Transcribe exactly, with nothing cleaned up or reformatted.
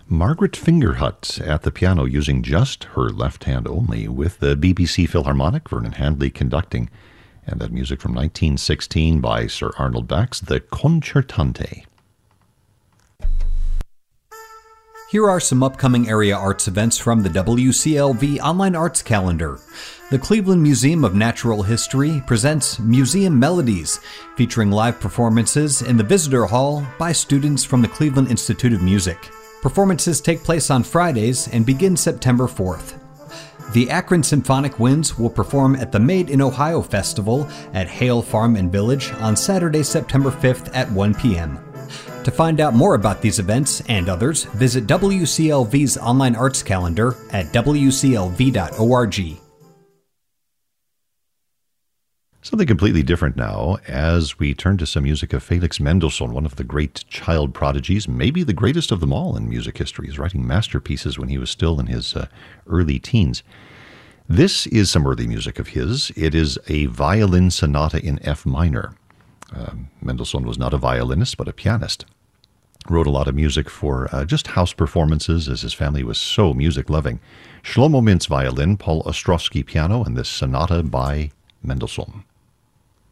Margaret Fingerhut at the piano using just her left hand only, with the B B C Philharmonic, Vernon Handley conducting, and that music from nineteen sixteen by Sir Arnold Bax, the Concertante. Here are some upcoming area arts events from the W C L V Online Arts Calendar. The Cleveland Museum of Natural History presents Museum Melodies, featuring live performances in the Visitor Hall by students from the Cleveland Institute of Music. Performances take place on Fridays and begin September fourth. The Akron Symphonic Winds will perform at the Made in Ohio Festival at Hale Farm and Village on Saturday, September fifth at one p.m. To find out more about these events and others, visit W C L V's online arts calendar at w c l v dot org. Something completely different now as we turn to some music of Felix Mendelssohn, one of the great child prodigies, maybe the greatest of them all in music history. He's writing masterpieces when he was still in his uh, early teens. This is some early music of his. It is a violin sonata in F minor. Uh, Mendelssohn was not a violinist, but a pianist. Wrote a lot of music for uh, just house performances, as his family was so music-loving. Shlomo Mintz violin, Paul Ostrowski piano, and this sonata by Mendelssohn.